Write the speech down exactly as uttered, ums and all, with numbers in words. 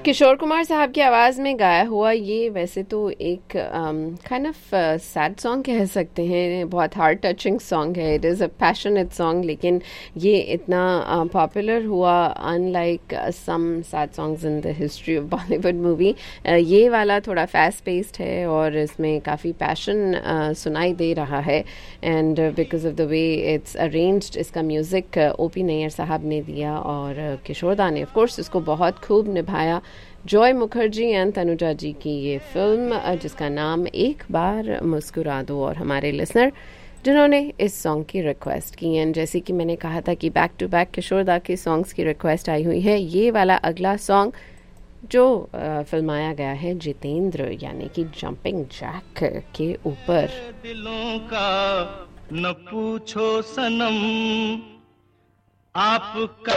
किशोर कुमार साहब की आवाज़ में गाया हुआ ये वैसे तो एक काइंड ऑफ सैड सॉन्ग कह सकते हैं, बहुत हार्ट टचिंग सॉन्ग है, it is a passionate song, लेकिन ये इतना पॉपुलर uh, हुआ unlike some sad songs in the history of Bollywood movie. ये वाला थोड़ा फास्ट पेस्ड है और इसमें काफ़ी पैशन uh, सुनाई दे रहा है, and because of the way it's arranged, इसका म्यूज़िक ओ पी नैयर साहब ने दिया और uh, किशोर दा ने ऑफ कोर्स इसको बहुत खूब निभाया। जॉय मुखर्जी एंड तनुजा जी की ये फिल्म जिसका नाम एक बार मुस्कुरा दो, और हमारे लिसनर जिन्होंने इस सॉन्ग की रिक्वेस्ट की, एंड जैसे कि मैंने कहा था कि बैक टू बैक किशोर दा के सॉन्ग्स की रिक्वेस्ट आई हुई है। ये वाला अगला सॉन्ग जो फिल्माया गया है जितेंद्र यानी कि जंपिंग जैक के ऊपर। दिलों का न पूछो सनम आपका